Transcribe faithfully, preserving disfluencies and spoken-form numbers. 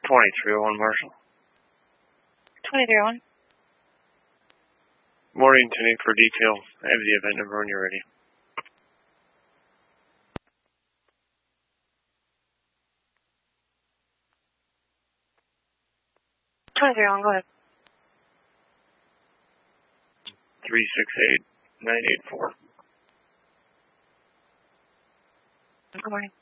twenty-three oh one Marshall. twenty-three oh one. Morning, tuning for detail. I have the event number when you're ready. twenty-three oh one, go ahead. three six eight nine eight four. Good morning.